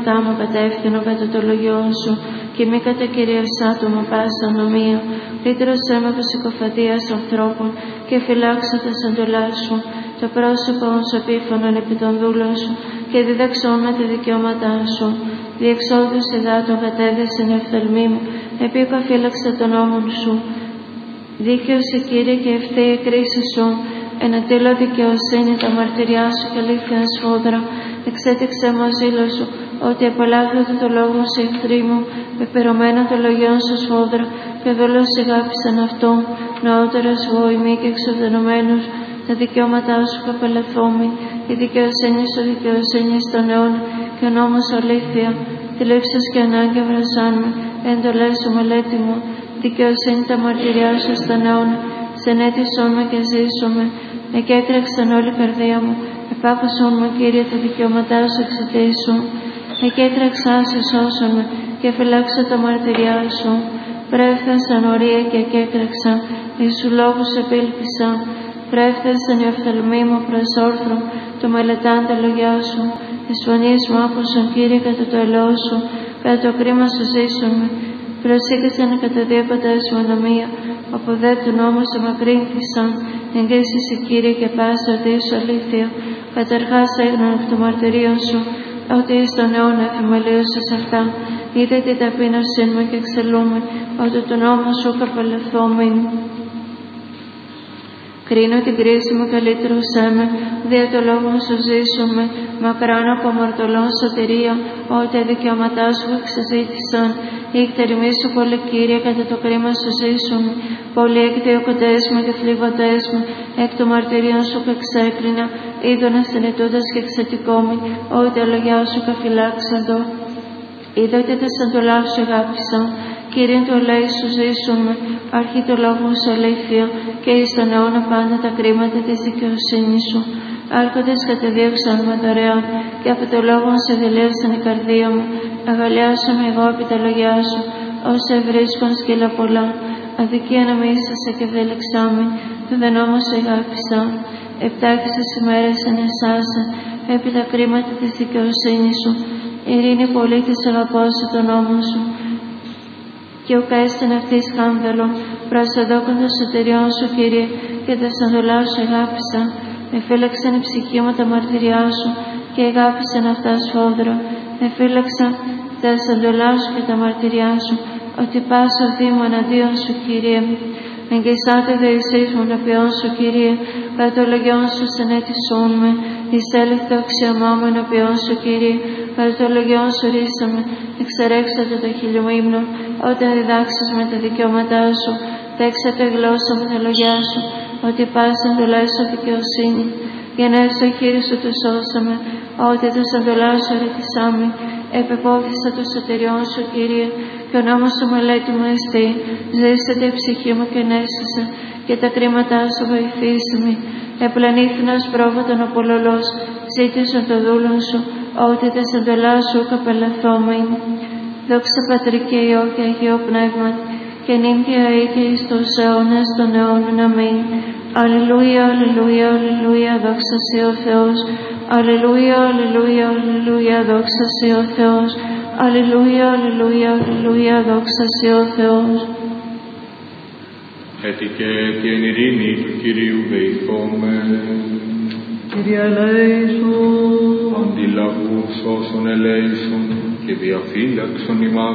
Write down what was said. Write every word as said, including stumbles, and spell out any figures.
Τάμο κατεύθυνο κατά το λογιό σου και μη κατακυριευσά το με πάσα ανομία. Λύτρωσέ με από συκοφαντίας ανθρώπων και φυλάξω τα σαντολά σου. Το πρόσωπο σου επίφωνον επί των δούλων σου και διδαξών με τα δικαιώματά σου. Διεξόδους υδάτων κατέδεσεν η οφθαλμή μου, επίκο φύλαξε τον νόμον σου. Δίκαιος Κύριε και ευθεία η κρίση σου. Εναντίλω δικαιοσύνη τα μαρτυριά σου και αλήθεια σφόδρα. Εξέτηξε μου ζήλο σου, ότι απολαύεται το λόγο σου εχθροί μου, πεπειρωμένα το λογιόν σου σφόδρα, και δόλος αγάπησαν αυτό, νεότερος βοημή και εξοδενωμένους, τα δικαιώματά σου καπελαθόμοι, η δικαιοσύνη σου δικαιοσύνη στον αιώνα, και ο νόμος αλήθεια, τη λήψος και ανάγκη βρασάνουμε, εντολές σου μελέτη μου, δικαιοσύνη τα μαρτυριά σου στον αιώνα, σενέτησόν με και ζήσομαι, εκέτρεξαν όλη η καρδία μου, επάκουσον μου Κύριε τα δικαιώματά σου εξαιτήσου. Εκέτρεξά σε σώσον με και φυλάξω τα μαρτυριά σου. Πρέφθασαν ορία και εκέτρεξα, εις σου λόγους επήλπισα. Πρέφθασαν οι οφθαλμοί μου προς όρθρο, το μελετάν τα λογιά σου. Της φωνής μου άκουσαν Κύριε κατά το ελαιό σου, κατά το κρίμα σου ζήσουν με. Προσήκησαν κατά δύο πατάς μου ανομία, από δε του νόμου σε μακρύνθησαν. Εγγύσεις η Κύριε και πάσα ότι σου αλήθεια. Καταρχάς έγνων εκ των μαρτυρίων σου, ότι εις τον αιώνα εφημελίωσες αυτά. Είδε την ταπείνωσή μου και εξελούμε, ότι το νόμο σου καπελευθόμην. Κρίνω την κρίση μου καλύτερωσέ με, δια το λόγο σου ζήσουμε, μακράν από αμαρτωλών σωτηρία, ότι τα δικαιώματά σου εξαζήτησαν. Οι εκτερημοί σου πολύ Κύριε, κατά το κρίμα σου ζήσουμε, πολλοί εκδιωκοντές μου και θλίβοντές μου, εκ των μαρτυρίων σου που εξέκρινα, είδων ασθενητούντας και εξατικόμοι, ότι τα λογιά σου καφυλάξαντο. Είδα ότι τα σαντολά σου αγάπησαν, Κύριε του ελέη σου ζήσουμε, αρχή το λόγο σου αλήθεια, και εις τον αιώνα πάντα τα κρίματα της δικαιοσύνης σου. Άρχοντες κατεδίωξαν με δωρεάν, και από το λόγο σε δηλίωσαν η καρδία μου. Αγαλιάσομαι εγώ επί τα λογιά σου, όσα ευρίσκον σκύλα πολλά. Αδικία να μίσασα και δέλεξά με, του δεν όμως αγάπησα. Επτάξεις ημέρες ενεσάσα, επί τα κρίματα της δικαιοσύνης σου. Ειρήνη πολίτης αγαπώ σε τον νόμο σου. Και ουκ έστεν αυτής σκάνδαλον, προσεδόκον των σωτηριών σου, Κύριε, και τα σανδολά σου αγάπησα. Εφύλαξαν η ψυχή μου τα μαρτυριά σου, και αγάπησαν αυτά σφόδρα. Εφύλαξα τα σαντολά σου και τα μαρτυριά σου, ότι πάσω δήμο εναντίον σου, Κύριε. Εγγυσάτε δε εσείς μου ενώπιον σου, Κύριε, κατά το λογιόν σου συνέτησόν με. Εισέλθω αξιωμά μου ενώπιον σου, Κύριε, κατά το λογιόν σου ρίσαμε. Εξαρέξατε το χείλιο μου ύμνο, όταν διδάξεις με τα δικαιώματά σου. Τέξατε γλώσσα με τα λογιά σου, ότι πάσαν εντολές σου δικαιοσύνη. Γενέσαι ο χείρι σου του σώσαμε, ότι το σαντολά σου αρετησάμε. Επεπόθησα το σωτηριόν σου, Κύριε, και ο νόμος σου μελέτη μου εστί. Ζήσατε η ψυχή μου και νέσισε, και τα κρίματά σου βοηθήσιμη. Επλανήθηνας πρόβατον ο πολλολός, ζήτησον το δούλον σου, ότι τα σαντολά σου καπελαθόμην. Δόξα Πατρί και Υιό και Αγίο Πνεύμα, και νυν και αεί και εις τους αιώνας των αιώνων. Αμήν. Αλληλούια, αλληλούια, αλληλούια, δόξα σοι ο Θεός. Αλληλούια, αλληλούια, αλληλούια, δόξα σοι ο Θεός. Αλληλούια, αλληλούια, αλληλούια, δόξα σοι ο Θεός. Έτσι και την ειρήνη του Κυρίου δεηθόμεν. Κύριε ελέησον. Αντιλαβούς όσων ελέησον και διαφύλαξον ημάς.